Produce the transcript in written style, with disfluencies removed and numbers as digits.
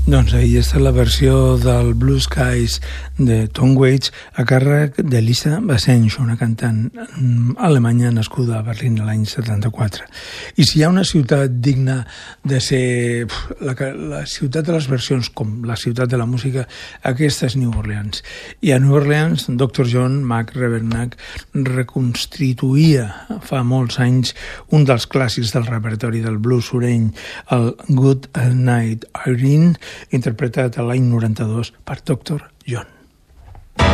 Doncs ahí està la versió del Blue Skies de Tom Waits a càrrec de Lisa Basensch, una cantant alemanya nascuda a Berlín l'any 74. I si hi ha una ciutat digna de ser la ciutat de les versions, com la ciutat de la música, aquesta és New Orleans. I a New Orleans, Dr. John McRevernack reconstituïa fa molts anys un dels clàssics del repertori del blues sureny, el Good Night Irene, interpretat a l'any 92 per Dr. John.